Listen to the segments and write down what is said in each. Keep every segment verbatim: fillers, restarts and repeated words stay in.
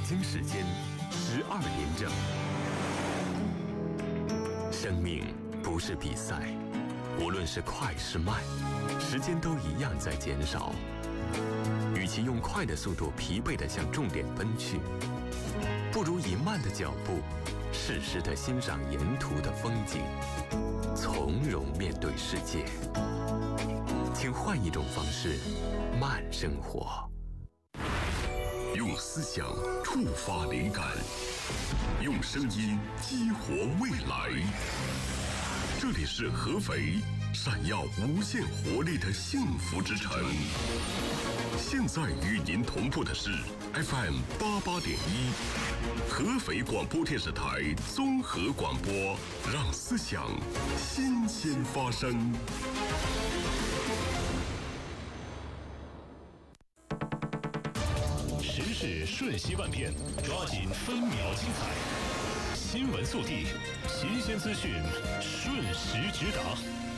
京时间十二点整。生命不是比赛，无论是快是慢，时间都一样在减少。与其用快的速度疲惫地向终点奔去，不如以慢的脚步，适时地欣赏沿途的风景，从容面对世界。请换一种方式，慢生活。 用思想触发灵感，用声音激活未来。这里是合肥，闪耀无限活力的幸福之城。现在与您同步的是 F M 八八点一，合肥广播电视台综合广播，让思想新鲜发生。 时事瞬息万变，抓紧分秒精彩。新闻速递，新鲜资讯，瞬时直达。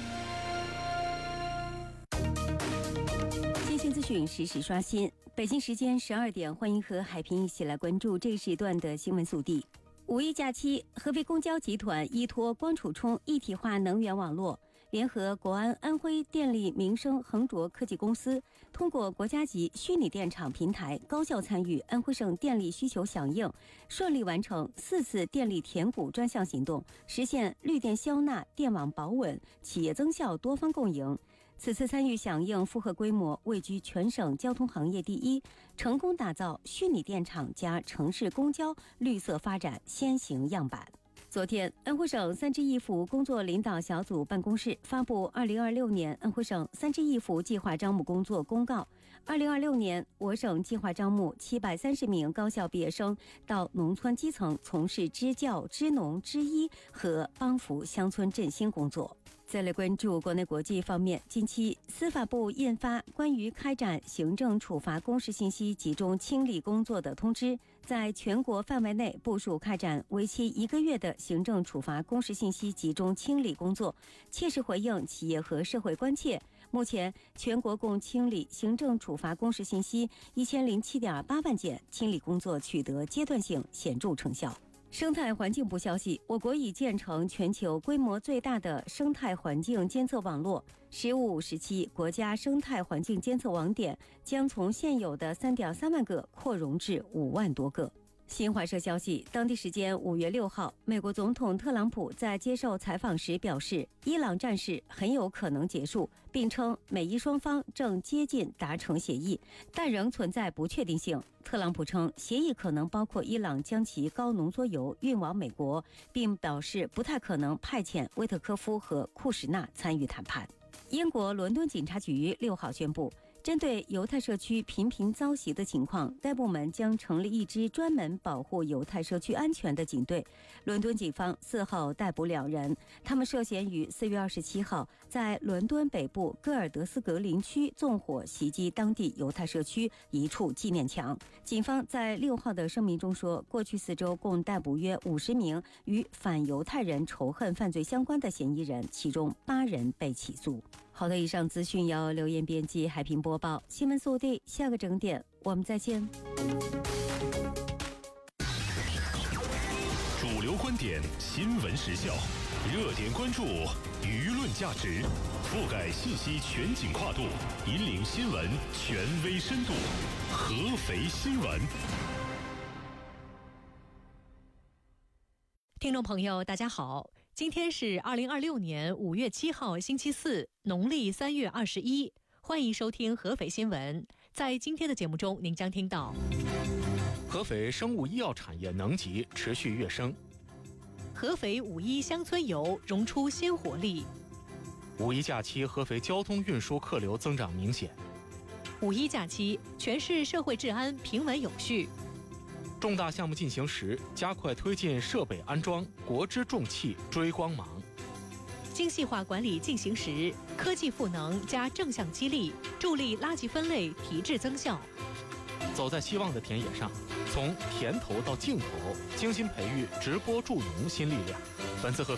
新鲜资讯实时刷新。北京时间十二点，欢迎和海平一起来关注这时段的新闻速递。五一假期，合肥公交集团依托光储充一体化能源网络，联合国安安徽电力民生恒卓科技公司，通过国家级虚拟电厂平台，高效参与安徽省电力需求响应，顺利完成四次电力填谷专项行动，实现绿电消纳、电网保稳、企业增效多方共赢。此次参与响应负荷规模位居全省交通行业第一，成功打造虚拟电厂加城市公交绿色发展先行样板。昨天，安徽省三支一扶工作领导小组办公室发布二零二六年安徽省三支一扶计划招募工作公告。二零二六年，我省计划招募七百三十名高校毕业生到农村基层从事支教、支农、支医和帮扶乡村振兴工作。再来关注国内国际方面，近期司法部印发关于开展行政处罚公示信息集中清理工作的通知，在全国范围内部署开展为期一个月的行政处罚公示信息集中清理工作，切实回应企业和社会关切。目前，全国共清理行政处罚公示信息一千零七点八万件，清理工作取得阶段性显著成效。生态环境部消息，我国已建成全球规模最大的生态环境监测网络，十五时期国家生态环境监测网点将从现有的 三点三万个扩容至五万多个。新华社消息，当地时间五月六号，美国总统特朗普在接受采访时表示，伊朗战事很有可能结束，并称美伊双方正接近达成协议，但仍存在不确定性。特朗普称，协议可能包括伊朗将其高浓缩铀运往美国，并表示不太可能派遣威特科夫和库什纳参与谈判。英国伦敦警察局六号宣布，针对犹太社区频频遭袭的情况，该部门将成立一支专门保护犹太社区安全的警队。伦敦警方四号逮捕两人，他们涉嫌于四月二十七号在伦敦北部戈尔德斯格林区纵火袭击当地犹太社区一处纪念墙。警方在六号的声明中说，过去四周共逮捕约五十名与反犹太人仇恨犯罪相关的嫌疑人，其中八人被起诉。好的，以上资讯由刘岩编辑，海平播报。新闻速递，下个整点我们再见。 主流观点，新闻时效，热点关注，舆论价值，覆盖信息全景跨度，引领新闻权威深度。合肥新闻。 听众朋友大家好，今天是二零二六年五月七号星期四，农历三月二十一，欢迎收听合肥新闻。在今天的节目中，您将听到合肥生物医药产业能级持续跃升， 合肥五一乡村游融出新活力， 五一假期合肥交通运输客流增长明显， 五一假期全市社会治安平稳有序。 重大项目进行时，加快推进设备安装，国之重器追光芒。 精细化管理进行时，科技赋能加正向激励，助力垃圾分类提质增效。 走在希望的田野上，从田头到镜头，精心培育直播助农新力量。本次合